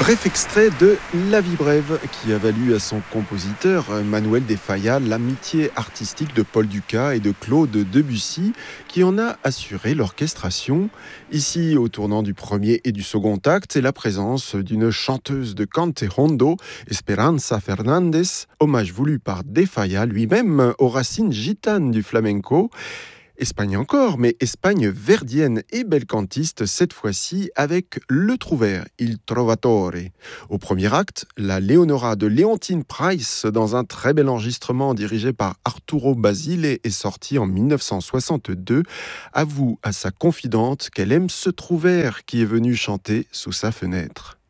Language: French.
Bref extrait de La vie brève qui a valu à son compositeur Manuel de Falla l'amitié artistique de Paul Dukas et de Claude Debussy qui en a assuré l'orchestration. Ici, au tournant du premier et du second acte, c'est la présence d'une chanteuse de cante hondo, Esperanza Fernandez, hommage voulu par De Falla lui-même aux racines gitanes du flamenco. Espagne encore, mais Espagne verdienne et belcantiste cette fois-ci avec Le Trouvère, Il Trovatore. Au premier acte, la Leonora de Leontine Price dans un très bel enregistrement dirigé par Arturo Basile est sorti en 1962, avoue à sa confidente qu'elle aime ce Trouvère qui est venu chanter sous sa fenêtre.